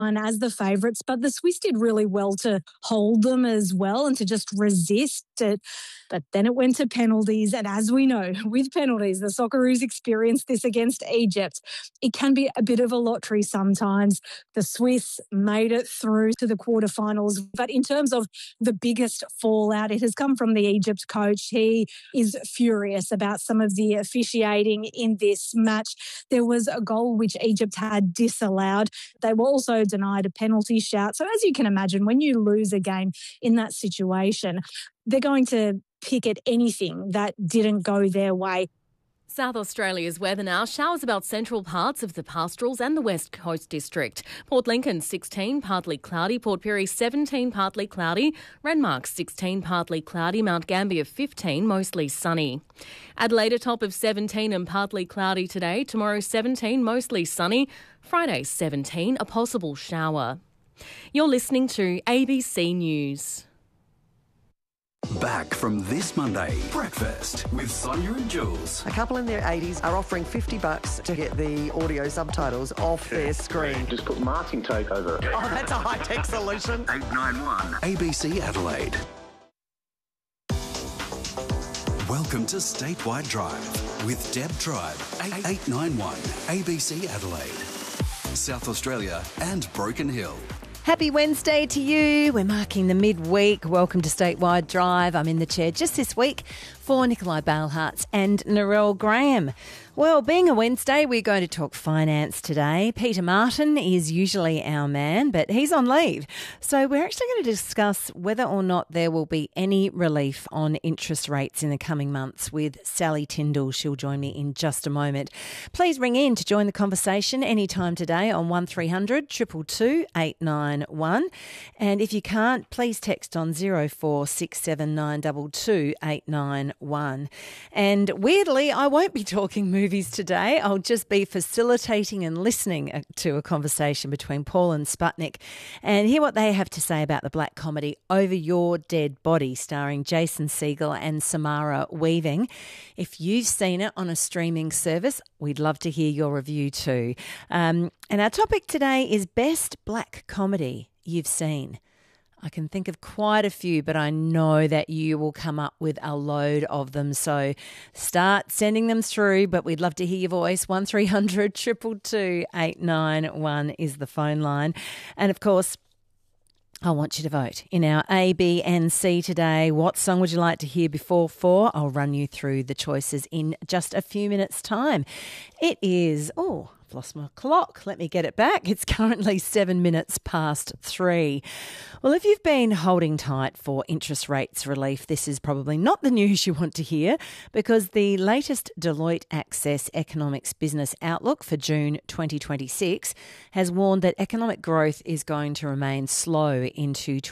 as the favourites, but the Swiss did really well to hold them as well and to just resist it. But then it went to penalties. And as we know, with penalties, the Socceroos experienced this against Egypt. It can be a bit of a lottery sometimes. The Swiss made it through to the quarterfinals. But in terms of the biggest fallout, it has come from the Egypt coach. He is furious about some of the officiating in this match. There was a goal which Egypt had disallowed. They were also denied a penalty shout. So as you can imagine, when you lose a game in that situation, they're going to pick at anything that didn't go their way. South Australia's weather now. Showers about central parts of the pastorals and the West Coast District. Port Lincoln 16, partly cloudy. Port Pirie 17, partly cloudy. Renmark 16, partly cloudy. Mount Gambier 15, mostly sunny. Adelaide a top of 17 and partly cloudy today. Tomorrow 17, mostly sunny. Friday 17, a possible shower. You're listening to ABC News. Back from this Monday, breakfast with Sonia and Jules. A couple in their 80s are offering $50 to get the audio subtitles off their screen. Just put masking tape over it. Oh, that's a high-tech solution. 891 ABC Adelaide. Welcome to Statewide Drive with Deb Tribe, 891 ABC Adelaide, South Australia and Broken Hill. Happy Wednesday to you. We're marking the midweek. Welcome to Statewide Drive. I'm in the chair just this week for Nikolai Balehartz and Narelle Graham. Well, being a Wednesday, we're going to talk finance today. Peter Martin is usually our man, but he's on leave. So we're actually going to discuss whether or not there will be any relief on interest rates in the coming months with Sally Tindall. She'll join me in just a moment. Please ring in to join the conversation anytime today on 1300 222 891. And if you can't, please text on 046792 891. And weirdly, I won't be talking movies today. I'll just be facilitating and listening to a conversation between Paul and Sputnik and hear what they have to say about the black comedy Over Your Dead Body, starring Jason Segel and Samara Weaving. If you've seen it on a streaming service, we'd love to hear your review too. And our topic today is best black comedy you've seen. I can think of quite a few, but I know that you will come up with a load of them. So start sending them through, but we'd love to hear your voice. 1300 222 891 is the phone line. And of course, I want you to vote in our A, B and C today. What song would you like to hear before 4? I'll run you through the choices in just a few minutes' time. It is, I've lost my clock. Let me get it back. It's currently 7 minutes past 3. Well, if you've been holding tight for interest rates relief, this is probably not the news you want to hear, because the latest Deloitte Access Economics Business Outlook for June 2026 has warned that economic growth is going to remain slow into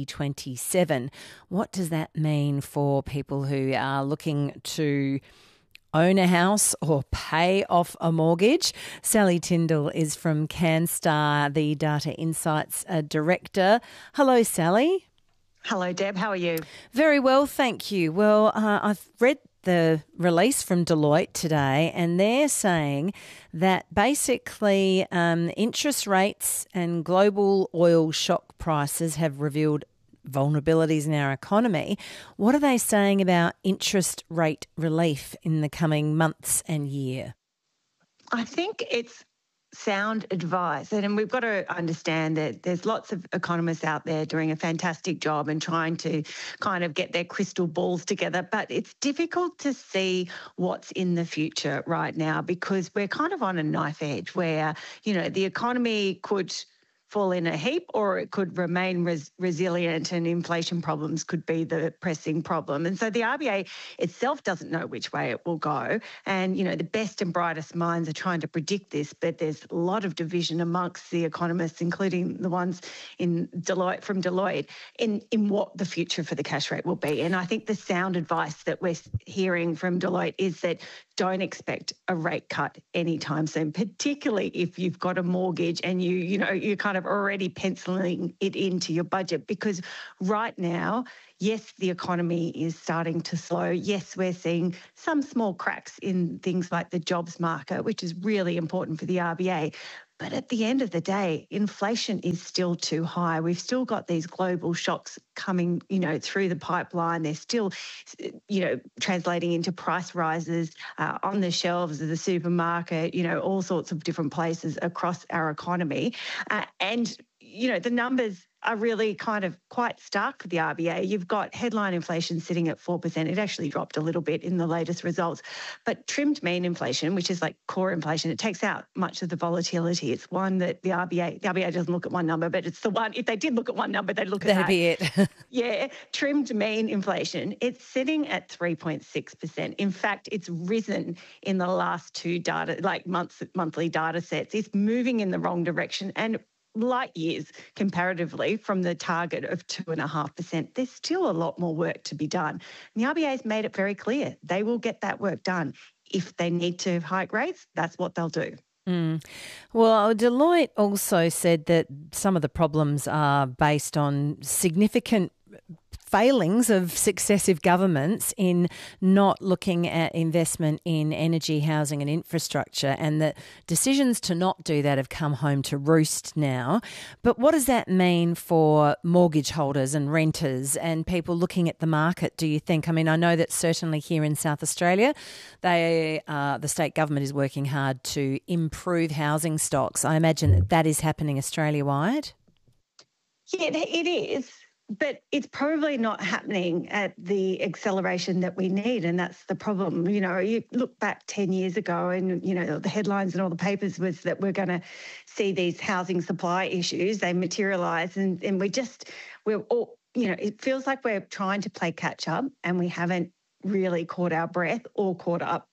2027. What does that mean for people who are looking to own a house or pay off a mortgage? Sally Tindall is from CanStar, the Data Insights Director. Hello, Sally. Hello, Deb. How are you? Very well, thank you. Well, I've read the release from Deloitte today, and they're saying that basically interest rates and global oil shock prices have revealed vulnerabilities in our economy. What are they saying about interest rate relief in the coming months and year? I think it's sound advice. And we've got to understand that there's lots of economists out there doing a fantastic job and trying to kind of get their crystal balls together. But it's difficult to see what's in the future right now, because we're kind of on a knife edge where, the economy could fall in a heap, or it could remain resilient, and inflation problems could be the pressing problem. And so the RBA itself doesn't know which way it will go. And, the best and brightest minds are trying to predict this, but there's a lot of division amongst the economists, including the ones from Deloitte, in what the future for the cash rate will be. And I think the sound advice that we're hearing from Deloitte is that don't expect a rate cut anytime soon, particularly if you've got a mortgage and you're kind of already penciling it into your budget, because right now, yes, the economy is starting to slow. Yes, we're seeing some small cracks in things like the jobs market, which is really important for the RBA. But at the end of the day, inflation is still too high. We've still got these global shocks coming, through the pipeline. They're still, translating into price rises on the shelves of the supermarket, all sorts of different places across our economy. And the numbers are really kind of quite stark for the RBA. You've got headline inflation sitting at 4%. It actually dropped a little bit in the latest results. But trimmed mean inflation, which is like core inflation, it takes out much of the volatility. It's one that the RBA doesn't look at one number, but it's the one, if they did look at one number, they'd look at that. That'd be it. Yeah, trimmed mean inflation, it's sitting at 3.6%. In fact, it's risen in the last two monthly data sets. It's moving in the wrong direction and light years comparatively from the target of 2.5%. There's still a lot more work to be done. And the RBA's made it very clear they will get that work done. If they need to hike rates, that's what they'll do. Well, Deloitte also said that some of the problems are based on significant failings of successive governments in not looking at investment in energy, housing and infrastructure, and that decisions to not do that have come home to roost now. But what does that mean for mortgage holders and renters and people looking at the market, do you think? I mean, I know that certainly here in South Australia, the state government is working hard to improve housing stocks. I imagine that is happening Australia-wide. Yeah, it is. But it's probably not happening at the acceleration that we need, and that's the problem. You look back 10 years ago and, the headlines and all the papers was that we're going to see these housing supply issues. They materialise and we're all, it feels like we're trying to play catch up and we haven't really caught our breath or caught up.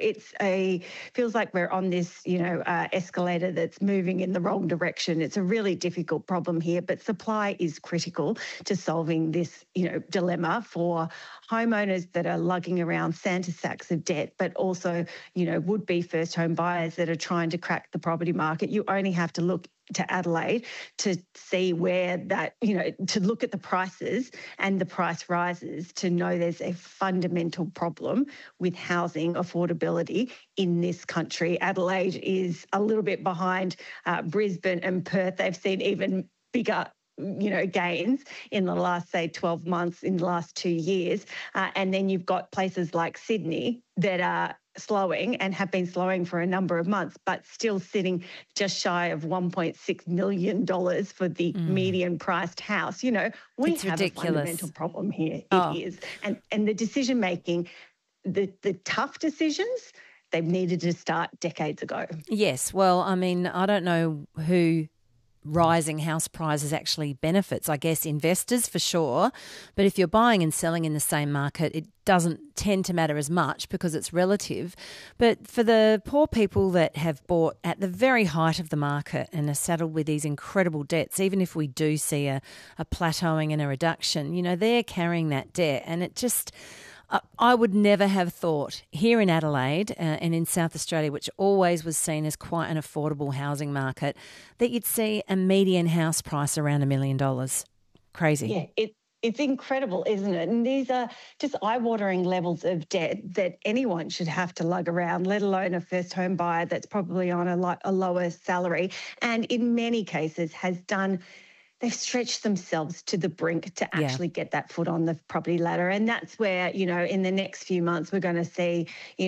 Feels like we're on this, escalator that's moving in the wrong direction. It's a really difficult problem here, but supply is critical to solving this, dilemma for homeowners that are lugging around Santa sacks of debt, but also, would-be first home buyers that are trying to crack the property market. You only have to look to Adelaide to see where that, to look at the prices and the price rises to know there's a fundamental problem with housing affordability in this country. Adelaide is a little bit behind Brisbane and Perth. They've seen even bigger gains in the last, say, 12 months, in the last 2 years. And then you've got places like Sydney that are slowing and have been slowing for a number of months, but still sitting just shy of $1.6 million for the median priced house. We it's have ridiculous. A fundamental problem here. Oh. It is. And the decision making, the tough decisions, they've needed to start decades ago. Yes. Well, I mean, I don't know who rising house prices actually benefits. I guess investors for sure. But if you're buying and selling in the same market, it doesn't tend to matter as much because it's relative. But for the poor people that have bought at the very height of the market and are saddled with these incredible debts, even if we do see a plateauing and a reduction, they're carrying that debt. And it just... I would never have thought here in Adelaide and in South Australia, which always was seen as quite an affordable housing market, that you'd see a median house price around $1 million. Crazy. Yeah, it's incredible, isn't it? And these are just eye-watering levels of debt that anyone should have to lug around, let alone a first home buyer that's probably on a lower salary and in many cases they've stretched themselves to the brink to actually get that foot on the property ladder. And that's where, in the next few months, we're going to see,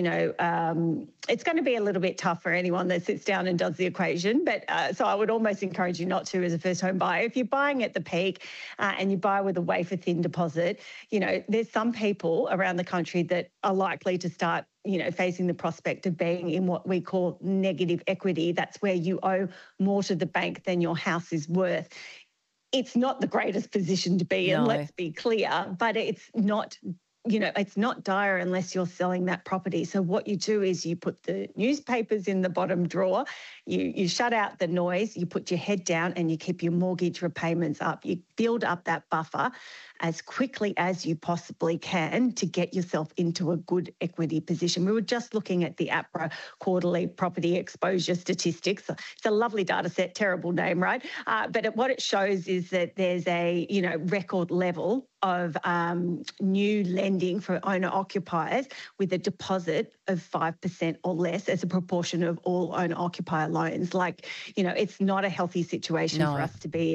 it's going to be a little bit tough for anyone that sits down and does the equation. But so I would almost encourage you not to as a first home buyer. If you're buying at the peak and you buy with a wafer thin deposit, there's some people around the country that are likely to start facing the prospect of being in what we call negative equity. That's where you owe more to the bank than your house is worth. It's not the greatest position to be in, let's be clear, but it's not, it's not dire unless you're selling that property. So what you do is you put the newspapers in the bottom drawer, you shut out the noise, you put your head down and you keep your mortgage repayments up. You build up that buffer as quickly as you possibly can to get yourself into a good equity position. We were just looking at the APRA quarterly property exposure statistics. It's a lovely data set, terrible name, right? But what it shows is that there's a, record level of new lending for owner-occupiers with a deposit of 5% or less as a proportion of all owner-occupier loans. Like, it's not a healthy situation for us to be